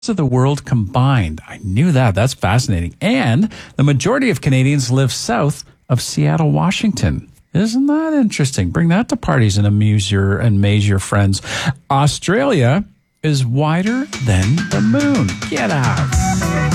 of the world combined. I knew that. That's fascinating. And the majority of Canadians live south of Seattle, Washington. Isn't that interesting? Bring that to parties and amuse your and amaze your friends. Australia is wider than the moon. Get out.